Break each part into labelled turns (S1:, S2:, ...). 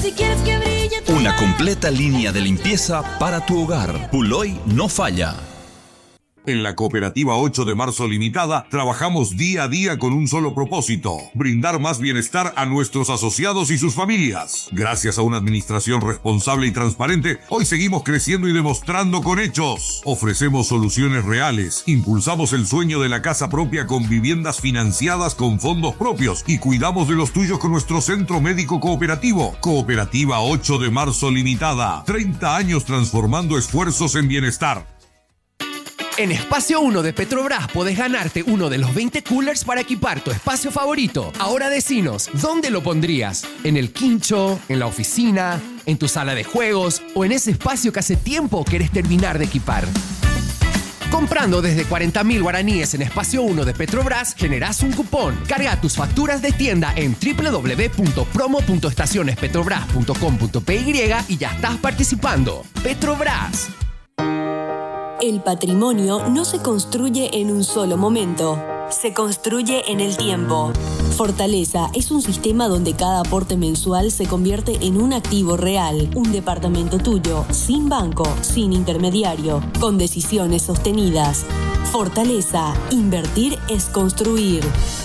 S1: Si quieres que brille tu
S2: Una completa línea de limpieza para tu hogar. Puloy no falla.
S3: En la Cooperativa 8 de Marzo Limitada trabajamos día a día con un solo propósito: brindar más bienestar a nuestros asociados y sus familias. Gracias a una administración responsable y transparente, hoy seguimos creciendo y demostrando con hechos. Ofrecemos soluciones reales, impulsamos el sueño de la casa propia con viviendas financiadas con fondos propios y cuidamos de los tuyos con nuestro centro médico cooperativo. Cooperativa 8 de Marzo Limitada, 30 años transformando esfuerzos en bienestar.
S4: En Espacio 1 de Petrobras podés ganarte uno de los 20 coolers para equipar tu espacio favorito. Ahora decinos, ¿dónde lo pondrías? ¿En el quincho? ¿En la oficina? ¿En tu sala de juegos? ¿O en ese espacio que hace tiempo querés terminar de equipar? Comprando desde 40.000 guaraníes en Espacio 1 de Petrobras, generás un cupón. Carga tus facturas de tienda en www.promo.estacionespetrobras.com.py y ya estás participando. Petrobras.
S1: El patrimonio no se construye en un solo momento, se construye en el tiempo. Fortaleza es un sistema donde cada aporte mensual se convierte en un activo real, un departamento tuyo, sin banco, sin intermediario, con decisiones sostenidas. Fortaleza, invertir es construir.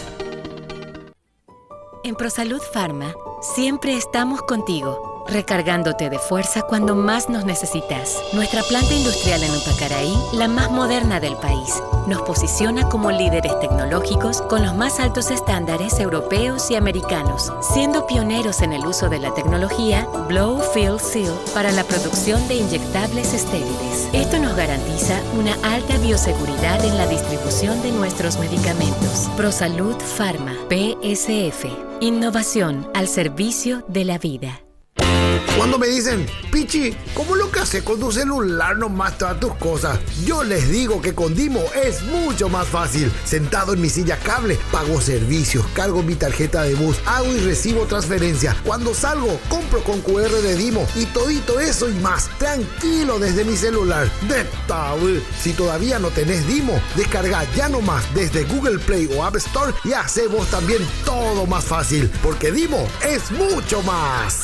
S5: En ProSalud Pharma, siempre estamos contigo, recargándote de fuerza cuando más nos necesitas. Nuestra planta industrial en Upacaraí, la más moderna del país, nos posiciona como líderes tecnológicos con los más altos estándares europeos y americanos, siendo pioneros en el uso de la tecnología Blow Fill Seal para la producción de inyectables estériles. Esto nos garantiza una alta bioseguridad en la distribución de nuestros medicamentos. ProSalud Pharma, PSF. Innovación al servicio de la vida.
S6: Cuando me dicen, Pichi, ¿cómo lo que haces con tu celular nomás todas tus cosas? Yo les digo que con Dimo es mucho más fácil. Sentado en mi silla cable, pago servicios, cargo mi tarjeta de bus, hago y recibo transferencia. Cuando salgo, compro con QR de Dimo y todito eso y más. Tranquilo desde mi celular. Si todavía no tenés Dimo, descarga ya nomás desde Google Play o App Store y hace vos también todo más fácil. Porque Dimo es mucho más.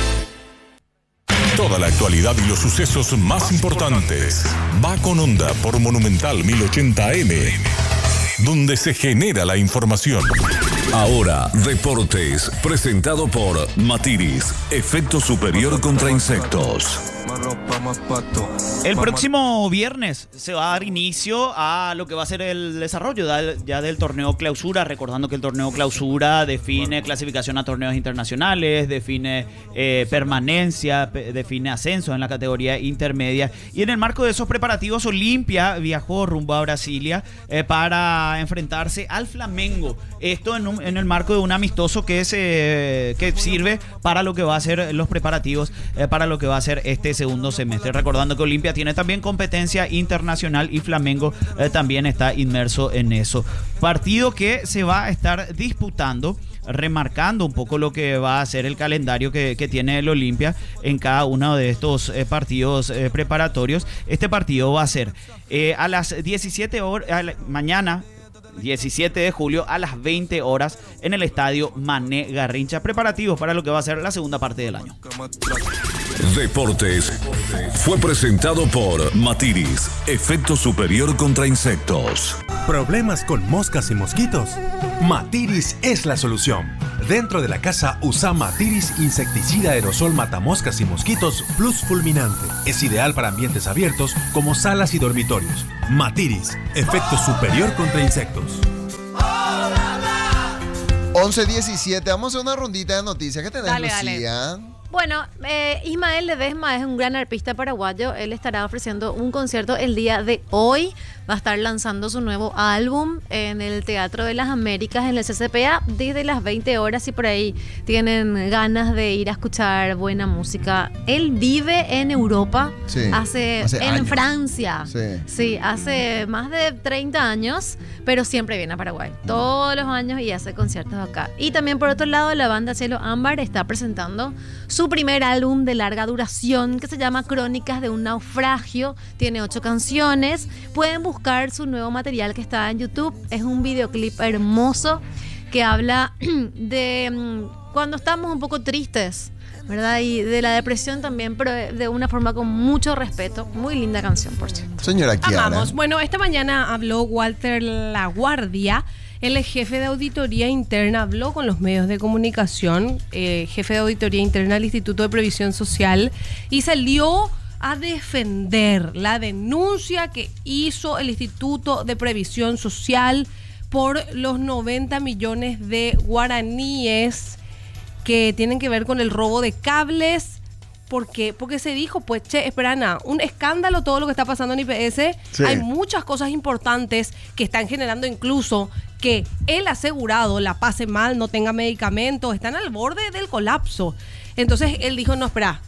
S7: Toda la actualidad y los sucesos más importantes. Va con Onda por Monumental 1080 AM, donde se genera la información.
S8: Ahora, Deportes, presentado por Matiris, efecto superior contra insectos.
S9: El próximo viernes se va a dar inicio a lo que va a ser el desarrollo ya del torneo clausura, recordando que el torneo clausura define clasificación a torneos internacionales, define permanencia, define ascenso en la categoría intermedia, y en el marco de esos preparativos Olimpia viajó rumbo a Brasilia para enfrentarse al Flamengo, esto en el marco de un amistoso que sirve para lo que va a ser los preparativos para lo que va a ser este segundo semestre. Recordando que Olimpia tiene también competencia internacional y Flamengo también está inmerso en eso. Partido que se va a estar disputando, remarcando un poco lo que va a ser el calendario que tiene el Olimpia en cada uno de estos partidos preparatorios. Este partido va a ser a las 17 horas, mañana 17 de julio a las 20 horas en el estadio Mané Garrincha, preparativos para lo que va a ser la segunda parte del año.
S8: Deportes fue presentado por Matiris, efecto superior contra insectos.
S10: ¿Problemas con moscas y mosquitos? Matiris es la solución. Dentro de la casa usa Matiris insecticida aerosol matamoscas y mosquitos plus fulminante. Es ideal para ambientes abiertos como salas y dormitorios. Matiris, efecto superior contra insectos.
S11: 11:17, vamos a hacer una rondita de noticias. ¿Qué tenés, Lucía?
S12: Bueno, Ismael Ledesma es un gran arpista paraguayo. Él estará ofreciendo un concierto el día de hoy. Va a estar lanzando su nuevo álbum en el Teatro de las Américas, en el CCPA, desde las 20 horas. Y por ahí tienen ganas de ir a escuchar buena música. Él vive en Europa, hace en años. Francia. Sí, hace más de 30 años, pero siempre viene a Paraguay. Todos los años y hace conciertos acá. Y también, por otro lado, la banda Cielo Ámbar está presentando su primer álbum de larga duración que se llama Crónicas de un Naufragio. Tiene 8 canciones. Pueden buscar su nuevo material que está en YouTube. Es un videoclip hermoso que habla de cuando estamos un poco tristes, ¿verdad? Y de la depresión también, pero de una forma con mucho respeto. Muy linda canción, por cierto.
S11: Señora Kiara.
S13: Amamos. Bueno, esta mañana habló Walter Laguardia. Él es jefe de auditoría interna, habló con los medios de comunicación, jefe de auditoría interna del Instituto de Previsión Social, y salió a defender la denuncia que hizo el Instituto de Previsión Social por los 90 millones de guaraníes que tienen que ver con el robo de cables. ¿Por qué? Porque se dijo, pues, espera, un escándalo todo lo que está pasando en IPS. Sí. Hay muchas cosas importantes que están generando incluso que el asegurado la pase mal, no tenga medicamentos, están al borde del colapso. Entonces él dijo, no, espera,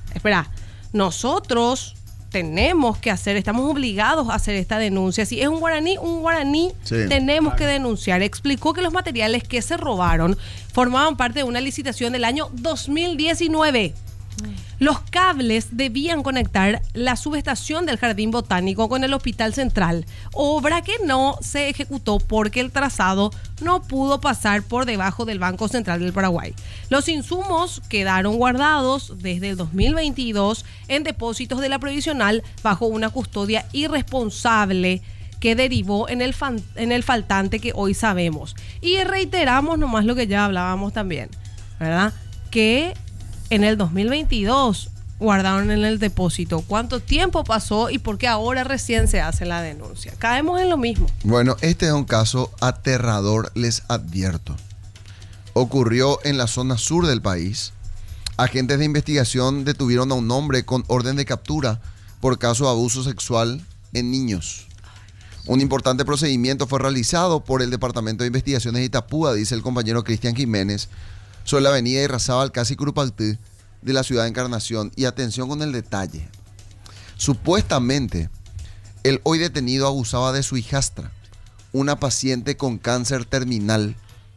S13: nosotros tenemos que estamos obligados a hacer esta denuncia. Si es un guaraní, sí, tenemos que denunciar. Explicó que los materiales que se robaron formaban parte de una licitación del año 2019. Los cables debían conectar la subestación del Jardín Botánico con el Hospital Central, obra que no se ejecutó porque el trazado no pudo pasar por debajo del Banco Central del Paraguay. Los insumos quedaron guardados desde el 2022 en depósitos de la Previsional bajo una custodia irresponsable que derivó en el faltante que hoy sabemos. Y reiteramos nomás lo que ya hablábamos también, ¿verdad? Que en el 2022 guardaron en el depósito. ¿Cuánto tiempo pasó y por qué ahora recién se hace la denuncia? Caemos en lo mismo.
S11: Bueno, este es un caso aterrador, les advierto. Ocurrió en la zona sur del país. Agentes de investigación detuvieron a un hombre con orden de captura por caso de abuso sexual en niños. Un importante procedimiento fue realizado por el Departamento de Investigaciones de Itapúa, dice el compañero Cristian Jiménez, sobre la avenida Irrazábal, casi Curupaltí, de la ciudad de Encarnación. Y atención con el detalle. Supuestamente, el hoy detenido abusaba de su hijastra, una paciente con cáncer terminal,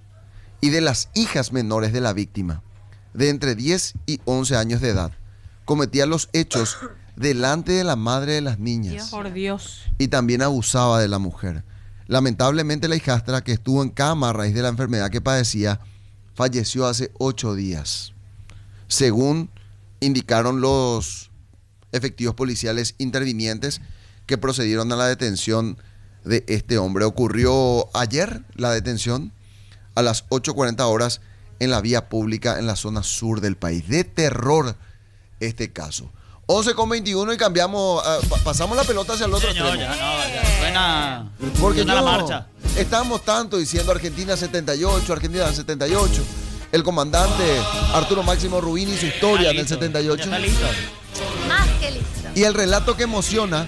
S11: y de las hijas menores de la víctima, de entre 10 y 11 años de edad. Cometía los hechos delante de la madre de las niñas.
S13: Por Dios.
S11: Y también abusaba de la mujer. Lamentablemente, la hijastra, que estuvo en cama a raíz de la enfermedad que padecía, falleció hace 8 días, según indicaron los efectivos policiales intervinientes que procedieron a la detención de este hombre. Ocurrió ayer la detención a las 8:40 horas en la vía pública en la zona sur del país. De terror este caso. 11:21 y cambiamos, pasamos la pelota hacia el otro extremo.
S9: Ya suena,
S11: porque
S9: suena la marcha.
S11: Estamos tanto diciendo Argentina 78, Argentina 78. El comandante Arturo Máximo Rubín y su historia en el 78.
S9: Ya está listo.
S12: Más que listo.
S11: Y el relato que emociona.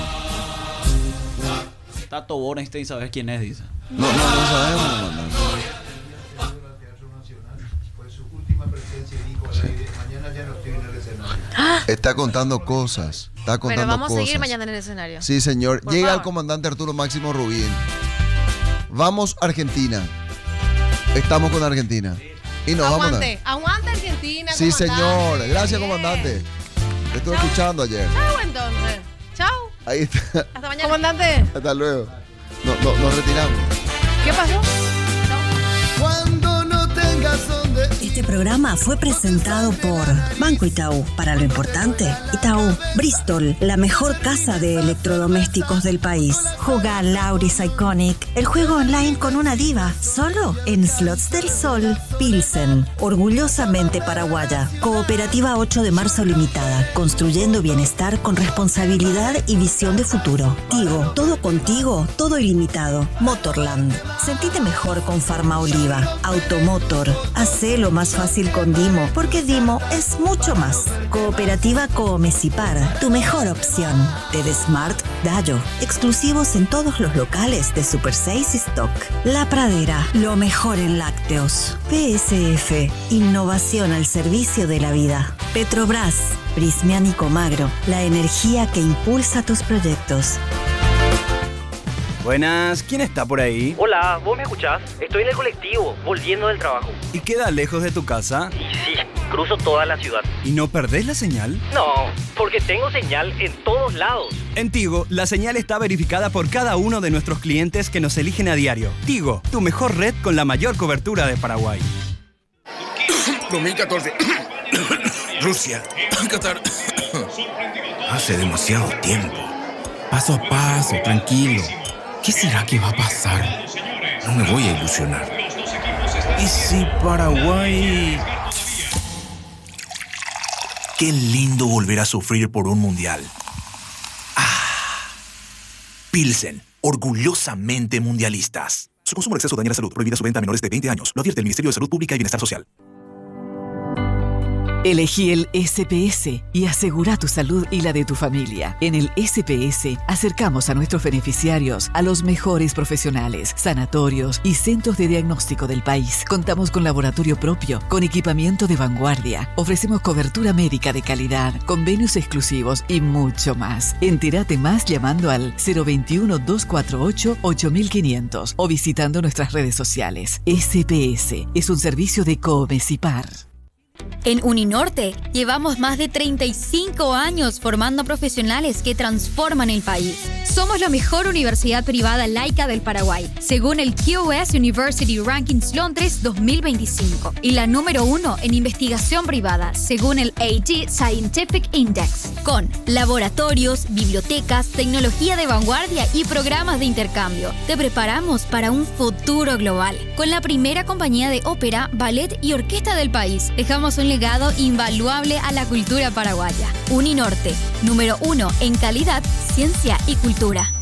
S9: Tato Bornstein, ¿sabes quién es? Dice.
S11: No sabemos, comandante. Está contando cosas.
S12: Pero vamos a seguir mañana en el escenario.
S11: Sí, señor.
S12: Por
S11: Llega
S12: favor.
S11: el comandante Arturo Máximo Rubín. Vamos, Argentina. Estamos con Argentina. Y nos
S13: Aguante Argentina.
S11: Sí,
S13: comandante.
S11: señor. Gracias, comandante. Te estuve escuchando ayer.
S13: Chao, entonces. Chao.
S11: Ahí está.
S13: Hasta mañana. Comandante.
S11: Hasta luego. Nos retiramos.
S13: ¿Qué pasó?
S6: Cuando no tengas donde...
S1: Este programa fue presentado por Banco Itaú. Para lo importante, Itaú. Bristol, la mejor casa de electrodomésticos del país. Juega Lauris Iconic, el juego online con una diva, solo en Slots del Sol. Pilsen, orgullosamente paraguaya. Cooperativa 8 de Marzo Limitada, construyendo bienestar con responsabilidad y visión de futuro. Tigo, todo contigo, todo ilimitado. Motorland, sentite mejor con Farma Oliva. Automotor, hacelo más fácil con Dimo, porque Dimo es mucho más. Cooperativa Coomecipar, tu mejor opción. TV Smart Dayo, exclusivos en todos los locales de Super 6 y Stock. La Pradera, lo mejor en lácteos. PSF, innovación al servicio de la vida. Petrobras, Prismian y Comagro, la energía que impulsa tus proyectos.
S14: Buenas, ¿quién está por ahí?
S15: Hola, ¿vos me escuchás? Estoy en el colectivo, volviendo del trabajo.
S14: ¿Y queda lejos de tu casa?
S15: Y sí, cruzo toda la ciudad.
S14: ¿Y no perdés la señal?
S15: No, porque tengo señal en todos lados.
S14: En Tigo, la señal está verificada por cada uno de nuestros clientes que nos eligen a diario. Tigo, tu mejor red con la mayor cobertura de Paraguay.
S16: 2014. Rusia, Qatar. Hace demasiado tiempo. Paso a paso, tranquilo. ¿Qué será que va a pasar? No me voy a ilusionar. ¿Y si Paraguay? Qué lindo volver a sufrir por un mundial. Pilsen, orgullosamente mundialistas. Su consumo de exceso daña la salud. Prohibida su venta a menores de 20 años. Lo advierte el Ministerio de Salud Pública y Bienestar Social.
S17: Elegí el SPS y asegura tu salud y la de tu familia. En el SPS acercamos a nuestros beneficiarios a los mejores profesionales, sanatorios y centros de diagnóstico del país. Contamos con laboratorio propio, con equipamiento de vanguardia. Ofrecemos cobertura médica de calidad, convenios exclusivos y mucho más. Entérate más llamando al 021-248-8500 o visitando nuestras redes sociales. SPS es un servicio de Comesipar.
S18: En Uninorte llevamos más de 35 años formando profesionales que transforman el país. Somos la mejor universidad privada laica del Paraguay, según el QS University Rankings Londres 2025, y la número 1 en investigación privada, según el AG Scientific Index, con laboratorios, bibliotecas, tecnología de vanguardia y programas de intercambio. Te preparamos para un futuro global, con la primera compañía de ópera, ballet y orquesta del país. Dejamos un legado invaluable a la cultura paraguaya. Uninorte, número 1 en calidad, ciencia y cultura.